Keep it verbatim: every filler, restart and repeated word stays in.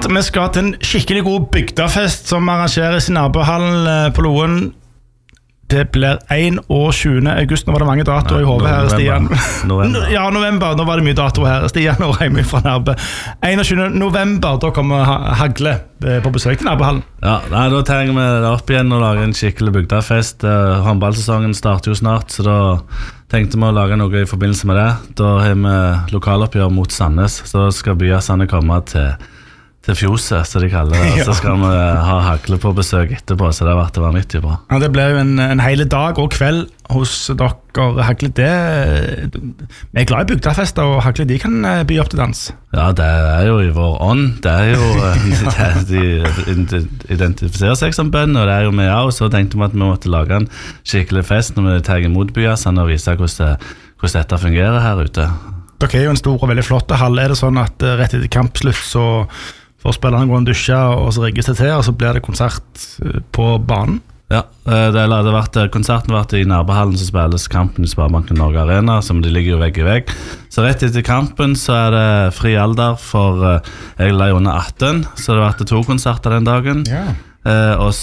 Start, vi skal til en skikkelig god bygdafest som arrangeres i nabohallen på Loen. Det blir tjuende august. Nå var det mange datoer i hovedet her, Stian. November. Ja, november. Nå var det mye datoer her, Stian, og hjemme fra Nærbe. tjuende november, da kommer Hagle på besøk til nabohallen. Ja, nei, da tar vi det opp igjen og lager en skikkelig bygdafest. Håndballsesongen starter jo snart, så da tenkte vi å lage noe i forbindelse med det. Da har vi lokaloppgjør mot Sandnes, så skal byasene komme til til fjoset, så de kaller det. Ja. Så skal vi ha Hagle på besøk etterpå, så det har vært det vanvittig bra. Ja, det ble jo en, en hele dag og kveld hos dere. Hagle, det vi er glad i bygdafester, og Hagle, de kan by opp til dans. Ja, det er jo i vår ånd. Det er jo de, de identifiserer seg som bønn, og det er jo vi også. Så tenkte vi at vi måtte lage en skikkelig fest når vi tar imot byasene og viser hvordan, hvordan dette fungerer her ute. Dere er jo en stor og veldig flott hall. Er det sånn at rett etter kampslutt så får spillerne gå en dusje og så rigges det til, og så blir det konsert på banen? Ja, det har vært, konserten har vært i Nærbehallen, så spilles kampen i Sparebanken Norge Arena, som de ligger jo vegg i vegg. Så rett etter kampen så er det fri alder for jeg er under atten, så det har vært to konserter den dagen. Ja. Eh, og